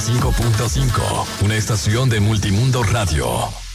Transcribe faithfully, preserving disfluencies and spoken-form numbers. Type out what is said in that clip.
cinco punto cinco, una estación de Multimundo Radio.